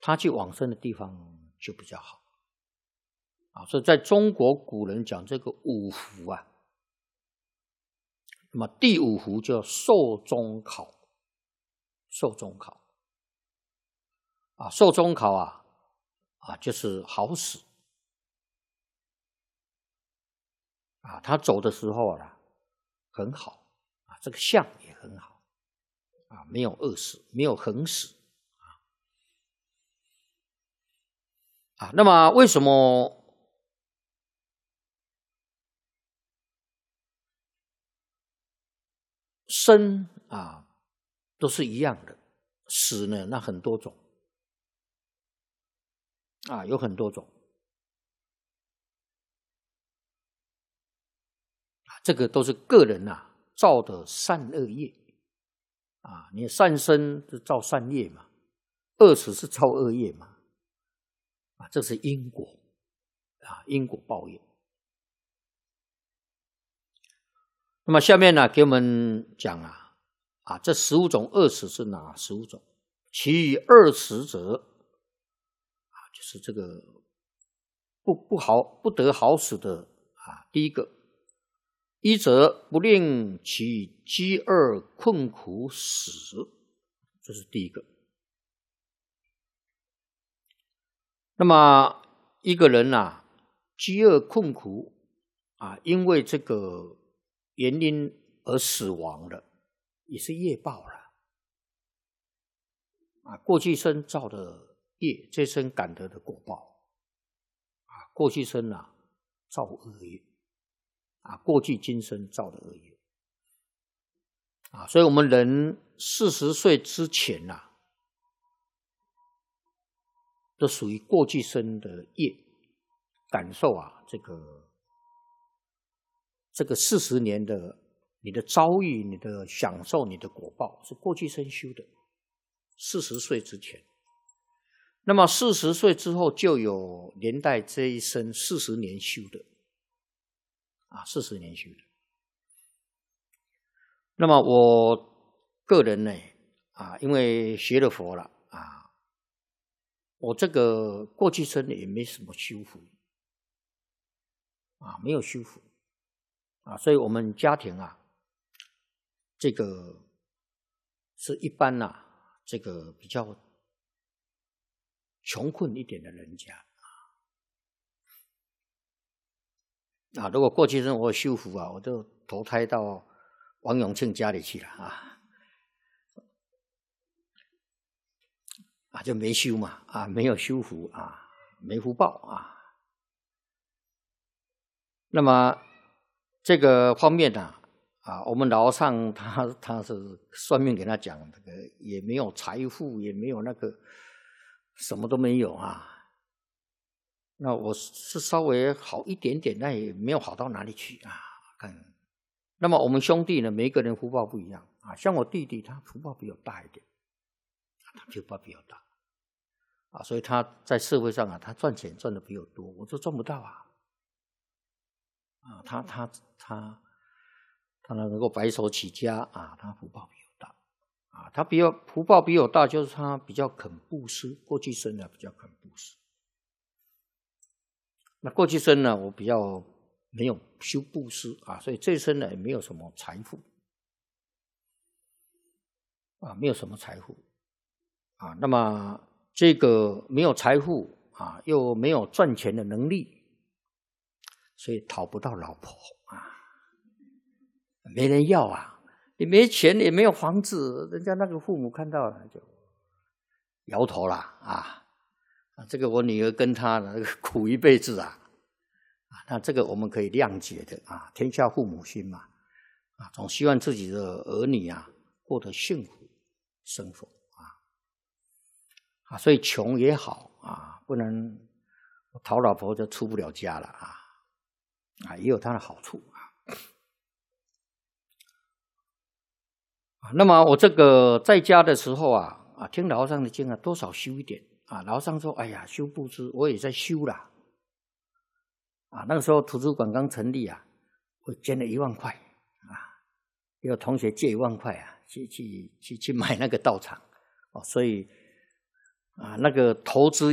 他去往生的地方就比较好。所以在中国古人讲这个五福啊，那么第五福叫寿终考。寿终考寿终考就是好死他走的时候很好这个相也很好没有饿死，没有横死那么为什么生都是一样的，死呢那很多种有很多种这个都是个人造的善恶业你善生是造善业嘛，恶死是造恶业嘛这是因果因果报应。那么下面呢给我们讲这15种恶死是哪15种？其余20者就是这个不得好死的第一个，一则不令其饥饿困苦死，这是第一个。那么一个人饥饿困苦因为这个原因而死亡了，也是业报了过去生造的业，这生感得的果报过去生造恶业过去今生造的恶业所以我们人40岁之前都属于过去生的业，感受这个40年的你的遭遇，你的享受，你的果报是过去生修的，40岁之前。那么40岁之后就有连带这一生40年修的40年修的。那么我个人呢因为学了佛了我这个过去生也没什么修福没有修福所以我们家庭这个是一般这个比较穷困一点的人家如果过去生我修福我就投胎到王永庆家里去了就没修嘛没有修福没福报那么这个方面我们老上他是算命给他讲这个也没有财富，也没有那个什么都没有那我是稍微好一点点，但也没有好到哪里去那么我们兄弟呢，每一个人福报不一样像我弟弟他福报比我大一点他福报比我大所以他在社会上他赚钱赚的比我多，我就赚不到他能够白手起家他福报比我大他福报比我大，就是他比较肯布施，过去生比较肯布施。那过去生呢，我比较没有修布施所以这一生呢也没有什么财富没有什么财富那么这个没有财富又没有赚钱的能力，所以讨不到老婆没人要你没钱也没有房子，人家那个父母看到了就摇头了这个我女儿跟他苦一辈子那这个我们可以谅解的天下父母心嘛总希望自己的儿女过得幸福生活所以穷也好不能讨老婆就出不了家了也有它的好处那么我这个在家的时候听老和尚的经多少修一点老和尚说哎呀修布施我也在修啦那个时候图书馆刚成立我捐了1万块有同学借1万块去买那个道场所以那个投资